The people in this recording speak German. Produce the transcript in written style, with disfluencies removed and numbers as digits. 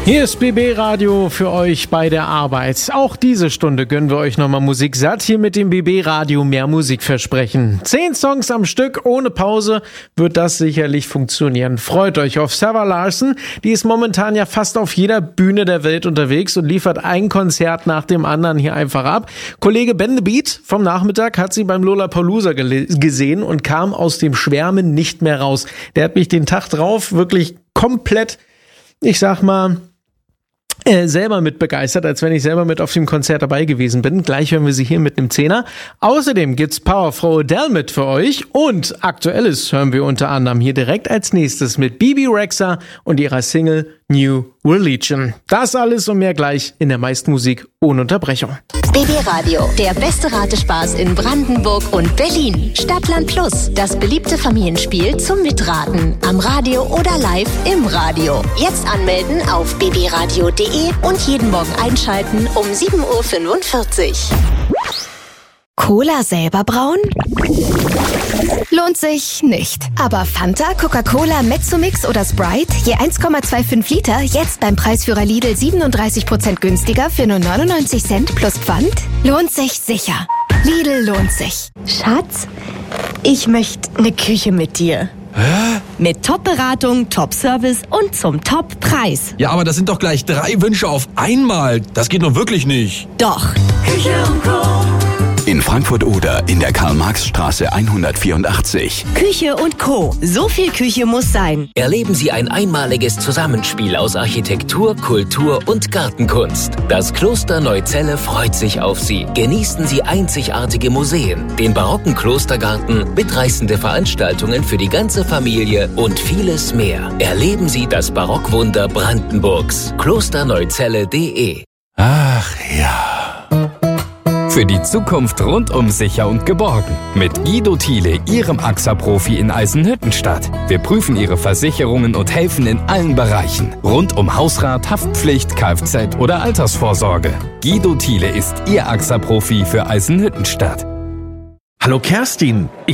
Hier ist BB Radio für euch bei der Arbeit. Auch diese Stunde gönnen wir euch nochmal Musik satt. Hier mit dem BB Radio mehr Musik versprechen. 10 Songs am Stück, ohne Pause, wird das sicherlich funktionieren. Freut euch auf Sarah Larsson. Die ist momentan ja fast auf jeder Bühne der Welt unterwegs und liefert ein Konzert nach dem anderen hier einfach ab. Kollege Ben the Beat vom Nachmittag hat sie beim Lollapalooza gesehen und kam aus dem Schwärmen nicht mehr raus. Der hat mich den Tag drauf wirklich komplett, ich sag mal, selber mit begeistert, als wenn ich selber mit auf dem Konzert dabei gewesen bin. Gleich hören wir sie hier mit einem 10er. Außerdem gibt's Powerfrau Adele mit für euch und Aktuelles hören wir unter anderem hier direkt als nächstes mit Bebe Rexha und ihrer Single New Religion. Das alles und mehr gleich in der Meistmusik ohne Unterbrechung. BB Radio, der beste Ratespaß in Brandenburg und Berlin. Stadtland Plus, das beliebte Familienspiel zum Mitraten. Am Radio oder live im Radio. Jetzt anmelden auf bbradio.de und jeden Morgen einschalten um 7.45 Uhr. Cola selber brauen? Lohnt sich nicht. Aber Fanta, Coca-Cola, Mezzomix oder Sprite, je 1,25 Liter, jetzt beim Preisführer Lidl 37% günstiger für nur 99 Cent plus Pfand? Lohnt sich sicher. Lidl lohnt sich. Schatz, ich möchte eine Küche mit dir. Hä? Mit Top-Beratung, Top-Service und zum Top-Preis. Ja, aber das sind doch gleich 3 Wünsche auf einmal. Das geht doch wirklich nicht. Doch. Küche und Co. In Frankfurt-Oder in der Karl-Marx-Straße 184. Küche und Co. So viel Küche muss sein. Erleben Sie ein einmaliges Zusammenspiel aus Architektur, Kultur und Gartenkunst. Das Kloster Neuzelle freut sich auf Sie. Genießen Sie einzigartige Museen, den barocken Klostergarten, mitreißende Veranstaltungen für die ganze Familie und vieles mehr. Erleben Sie das Barockwunder Brandenburgs. klosterneuzelle.de. Ach ja. Für die Zukunft rundum sicher und geborgen. Mit Guido Thiele, Ihrem AXA-Profi in Eisenhüttenstadt. Wir prüfen Ihre Versicherungen und helfen in allen Bereichen. Rund um Hausrat, Haftpflicht, Kfz oder Altersvorsorge. Guido Thiele ist Ihr AXA-Profi für Eisenhüttenstadt. Hallo Kerstin,